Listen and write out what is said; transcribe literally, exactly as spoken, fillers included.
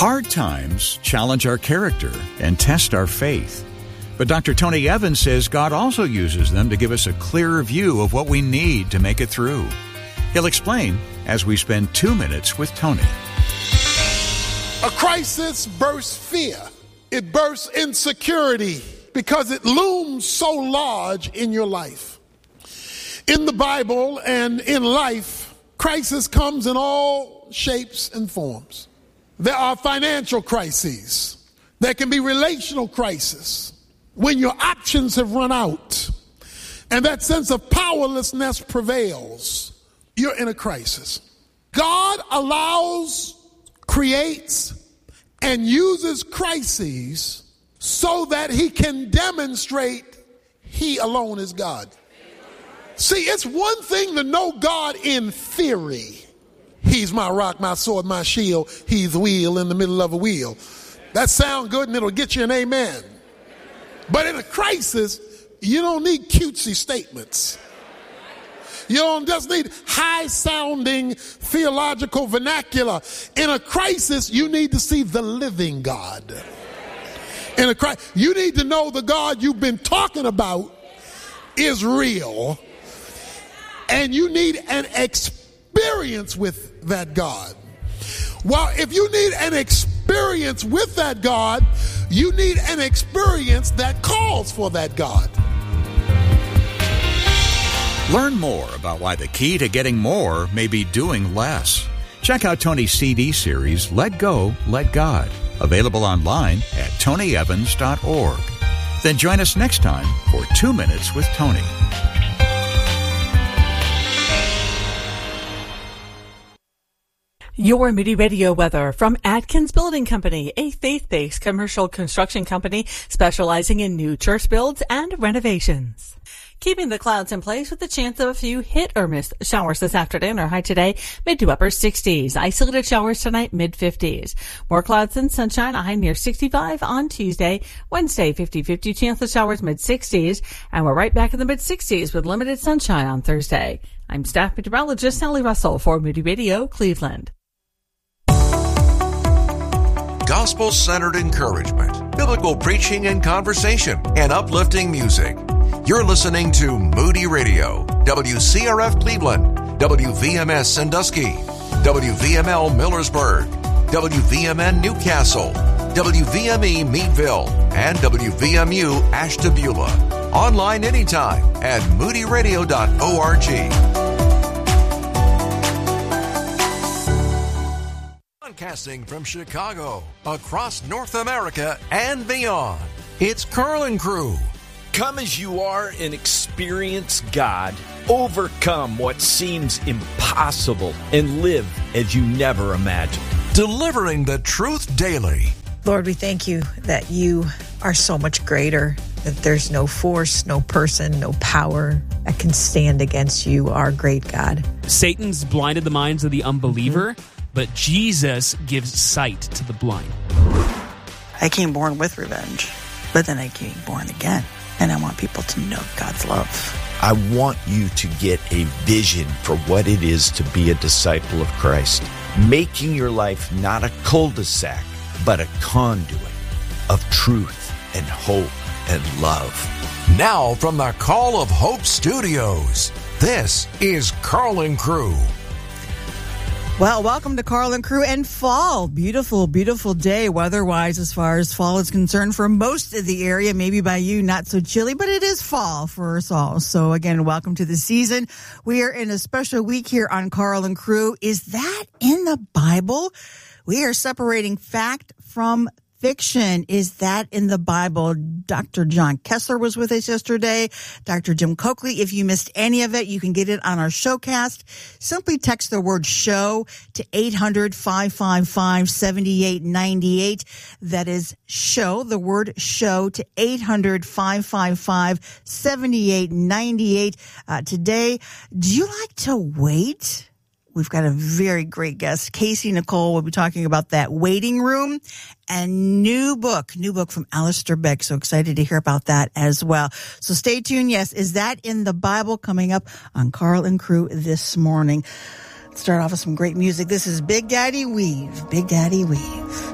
Hard times challenge our character and test our faith. But Doctor Tony Evans says God also uses them to give us a clearer view of what we need to make it through. He'll explain as we spend two minutes with Tony. A crisis bursts fear. It bursts insecurity because it looms so large in your life. In the Bible and in life, crisis comes in all shapes and forms. There are financial crises. There can be relational crises when your options have run out and that sense of powerlessness prevails. You're in a crisis. God allows, creates, and uses crises so that he can demonstrate he alone is God. See, it's one thing to know God in theory. He's my rock, my sword, my shield. He's the wheel in the middle of a wheel. That sounds good and it'll get you an amen. But in a crisis, you don't need cutesy statements. You don't just need high-sounding theological vernacular. In a crisis, you need to see the living God. In a crisis, you need to know the God you've been talking about is real. And you need an experience with that God. Well, if you need an experience with that God, you need an experience that calls for that God. Learn more about why the key to getting more may be doing less. Check out Tony's C D series, Let Go, Let God, available online at tony evans dot org. Then join us next time for Two Minutes with Tony. Your Moody Radio weather from Atkins Building Company, a faith-based commercial construction company specializing in new church builds and renovations. Keeping the clouds in place with the chance of a few hit or miss showers this afternoon. Our high today, mid to upper sixties. Isolated showers tonight, mid fifties. More clouds and sunshine, a high near sixty-five on Tuesday. Wednesday, fifty-fifty chance of showers, mid sixties. And we're right back in the mid sixties with limited sunshine on Thursday. I'm staff meteorologist Sally Russell for Moody Radio, Cleveland. Gospel-centered encouragement, biblical preaching and conversation, and uplifting music. You're listening to Moody Radio, W C R F Cleveland, W V M S Sandusky, W V M L Millersburg, W V M N Newcastle, W V M E Meadville, and W V M U Ashtabula. Online anytime at moody radio dot org. Broadcasting from Chicago, across North America and beyond, it's Carl and Crew. Come as you are and experience God. Overcome what seems impossible and live as you never imagined. Delivering the truth daily. Lord, we thank you that you are so much greater, that there's no force, no person, no power that can stand against you, our great God. Satan's blinded the minds of the unbeliever, mm-hmm. but Jesus gives sight to the blind. I came born with revenge, but then I came born again. And I want people to know God's love. I want you to get a vision for what it is to be a disciple of Christ. Making your life not a cul-de-sac, but a conduit of truth and hope and love. Now from the Call of Hope Studios, this is Carl and Crew. Well, welcome to Carl and Crew and fall. Beautiful, beautiful day weather-wise as far as fall is concerned for most of the area. Maybe by you, not so chilly, but it is fall for us all. So again, welcome to the season. We are in a special week here on Carl and Crew. Is that in the Bible? We are separating fact from fiction. Is that in the Bible? Doctor John Kessler was with us yesterday. Doctor Jim Coakley. If you missed any of it, you can get it on our showcast. Simply text the word show to eight hundred, five five five, seven eight nine eight. That is show, the word show to eight hundred, five five five, seven eight nine eight. Uh, today, do you like to wait? We've got a very great guest. Casey Nicole will be talking about that waiting room and new book, new book from Alistair Begg. So excited to hear about that as well. So stay tuned. Yes, is that in the Bible? Coming up on Carl and Crew this morning. Let's start off with some great music. This is Big Daddy Weave. Big Daddy Weave.